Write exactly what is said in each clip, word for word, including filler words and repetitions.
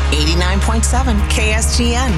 eighty-nine point seven K S G N.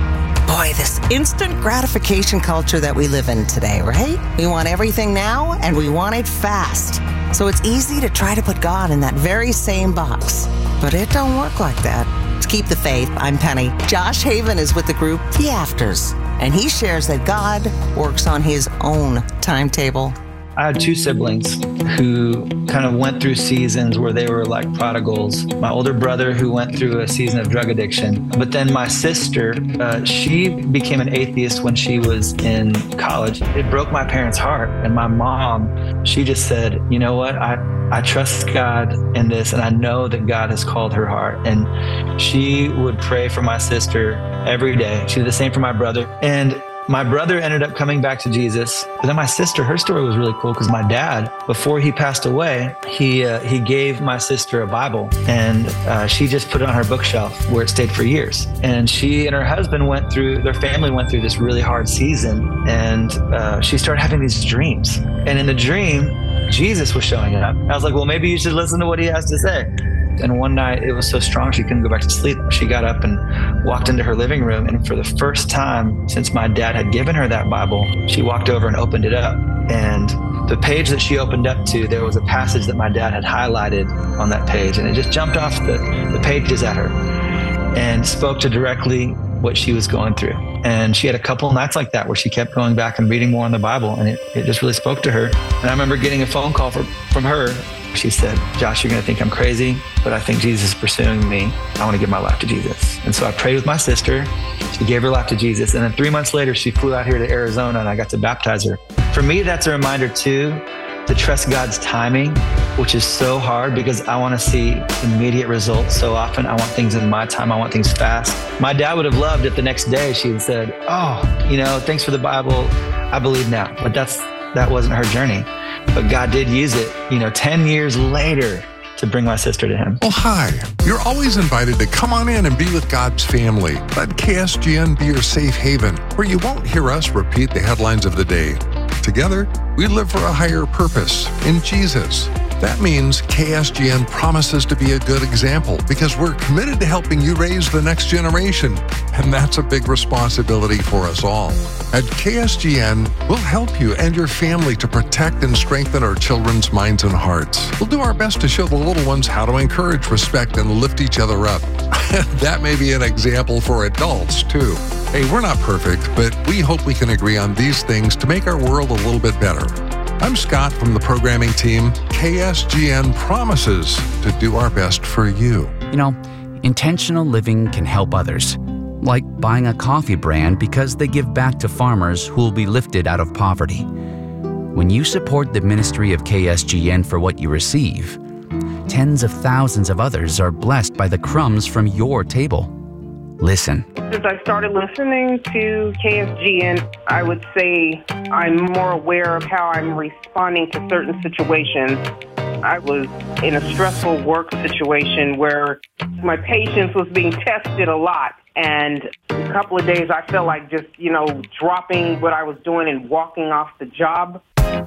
Boy, this instant gratification culture that we live in today, right? We want everything now and we want it fast. So it's easy to try to put God in that very same box. But it don't work like that. To keep the faith, I'm Penny. Josh Haven is with the group The Afters, and he shares that God works on his own timetable. I had two siblings who kind of went through seasons where they were like prodigals. My older brother who went through a season of drug addiction. But then my sister, uh, she became an atheist when she was in college. It broke my parents' heart. And my mom, she just said, you know what, I, I trust God in this, and I know that God has called her heart. And she would pray for my sister every day. She did the same for my brother. And my brother ended up coming back to Jesus. But then my sister, her story was really cool because my dad, before he passed away, he uh, he gave my sister a Bible, and uh, she just put it on her bookshelf where it stayed for years. And she and her husband went through, their family went through this really hard season, and uh, she started having these dreams. And in the dream, Jesus was showing up. I was like, well, maybe you should listen to what he has to say. And one night it was so strong she couldn't go back to sleep. She got up and walked into her living room, and for the first time since my dad had given her that Bible, she walked over and opened it up. And the page that she opened up to, there was a passage that my dad had highlighted on that page, and it just jumped off the, the pages at her and spoke to directly what she was going through. And she had a couple nights like that where she kept going back and reading more in the Bible, and it, it just really spoke to her. And I remember getting a phone call from, from her. She said, Josh, you're going to think I'm crazy, but I think Jesus is pursuing me. I want to give my life to Jesus. And so I prayed with my sister. She gave her life to Jesus. And then three months later, she flew out here to Arizona, and I got to baptize her. For me, that's a reminder too, to trust God's timing, which is so hard because I want to see immediate results so often. I want things in my time. I want things fast. My dad would have loved if the next day she had said, oh, you know, thanks for the Bible. I believe now. But that's that wasn't her journey. But God did use it, you know, ten years later to bring my sister to him. Well, hi. You're always invited to come on in and be with God's family. Let K S G N be your safe haven, where you won't hear us repeat the headlines of the day. Together, we live for a higher purpose in Jesus. That means K S G N promises to be a good example because we're committed to helping you raise the next generation. And that's a big responsibility for us all. At K S G N, we'll help you and your family to protect and strengthen our children's minds and hearts. We'll do our best to show the little ones how to encourage, respect, and lift each other up. That may be an example for adults, too. Hey, we're not perfect, but we hope we can agree on these things to make our world a little bit better. I'm Scott from the programming team. K S G N promises to do our best for you. You know, intentional living can help others, like buying a coffee brand because they give back to farmers who will be lifted out of poverty. When you support the ministry of K S G N for what you receive, tens of thousands of others are blessed by the crumbs from your table. Listen. Since I started listening to K S G N, I would say I'm more aware of how I'm responding to certain situations. I was in a stressful work situation where my patience was being tested a lot. And a couple of days I felt like just, you know, dropping what I was doing and walking off the job.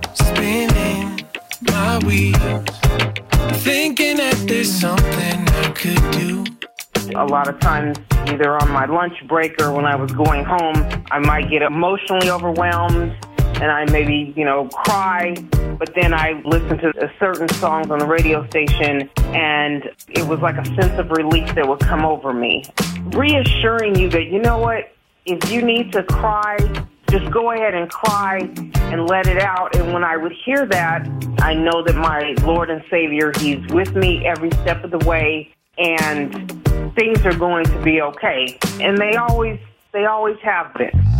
Spinning my wheels, thinking that there's something I could do. A lot of times, either on my lunch break or when I was going home, I might get emotionally overwhelmed and I maybe, you know, cry. But then I listened to certain songs on the radio station and it was like a sense of relief that would come over me. Reassuring you that, you know what, if you need to cry, just go ahead and cry and let it out. And when I would hear that, I know that my Lord and Savior, He's with me every step of the way. And things are going to be okay. And they always, they always have been.